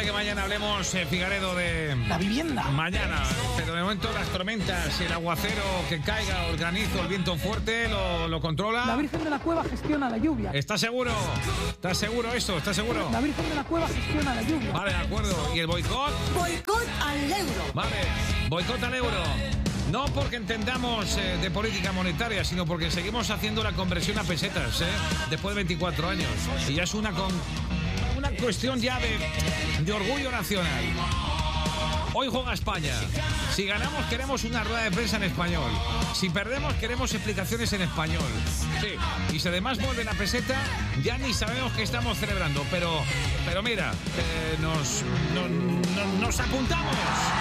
Puede que mañana hablemos, Figaredo, de la vivienda. Mañana, pero de momento las tormentas, el aguacero que caiga, el granizo, el viento fuerte, lo controla. La Virgen de la Cueva gestiona la lluvia. ¿Estás seguro? ¿Estás seguro eso? ¿Estás seguro? La Virgen de la Cueva gestiona la lluvia. Vale, de acuerdo. ¿Y el boicot? Boicot al euro. Vale, boicot al euro. No porque entendamos de política monetaria, sino porque seguimos haciendo la conversión a pesetas, después de 24 años. Y ya es una cuestión ya de orgullo nacional. Hoy juega España. Si ganamos, queremos una rueda de prensa en español. Si perdemos, queremos explicaciones en español. Sí. Y si además vuelven a peseta, ya ni sabemos qué estamos celebrando. Pero mira, nos apuntamos.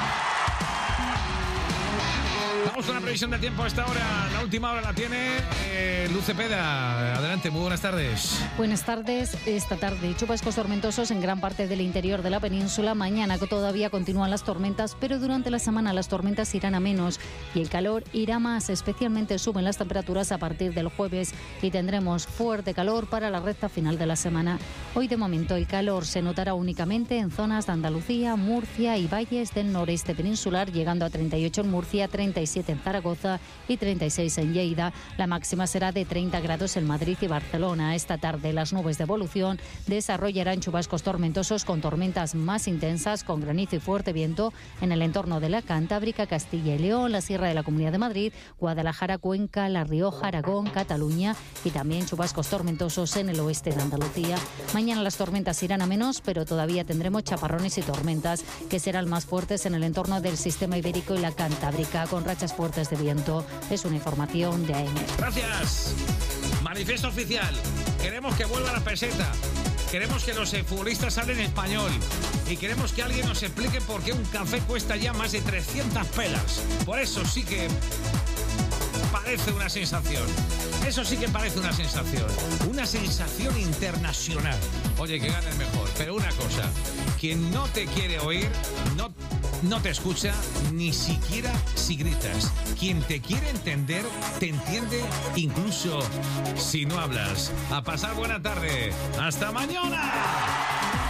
Vamos con la previsión del tiempo a esta hora. La última hora la tiene Luz Cepeda. Adelante, muy buenas tardes. Buenas tardes. Esta tarde chubascos tormentosos en gran parte del interior de la península. Mañana que todavía continúan las tormentas, pero durante la semana las tormentas irán a menos y el calor irá más. Especialmente suben las temperaturas a partir del jueves y tendremos fuerte calor para la recta final de la semana. Hoy de momento el calor se notará únicamente en zonas de Andalucía, Murcia y valles del noreste peninsular, llegando a 38 en Murcia, 37 en Zaragoza y 36 en Lleida. La máxima será de 30 grados en Madrid y Barcelona. Esta tarde las nubes de evolución desarrollarán chubascos tormentosos con tormentas más intensas, con granizo y fuerte viento en el entorno de la Cantábrica, Castilla y León, la Sierra de la Comunidad de Madrid, Guadalajara, Cuenca, La Rioja, Aragón, Cataluña y también chubascos tormentosos en el oeste de Andalucía. Mañana las tormentas irán a menos, pero todavía tendremos chaparrones y tormentas que serán más fuertes en el entorno del sistema ibérico y la Cantábrica, con rachas fuertes de viento. Es una información de AM. Gracias. Manifiesto oficial. Queremos que vuelva la peseta. Queremos que los futbolistas hablen español. Y queremos que alguien nos explique por qué un café cuesta ya más de 300 pelas. Por eso sí que parece una sensación. Eso sí que parece una sensación. Una sensación internacional. Oye, que gane el mejor. Pero una cosa. Quien no te quiere oír, no te escucha ni siquiera si gritas. Quien te quiere entender, te entiende incluso si no hablas. A pasar buena tarde. ¡Hasta mañana!